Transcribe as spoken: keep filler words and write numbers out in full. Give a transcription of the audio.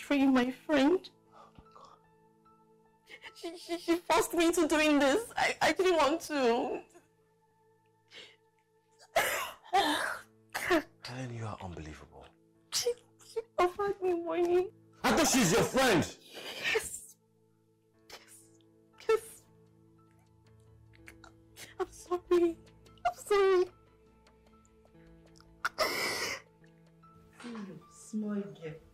betray my friend. Oh my God. She, she, she forced me into doing this. I, I didn't want to. Helen, you are unbelievable. She, she offered me money. I thought she's your friend. Yes. Yes. Yes. I'm sorry. I'm sorry. See you, small girl.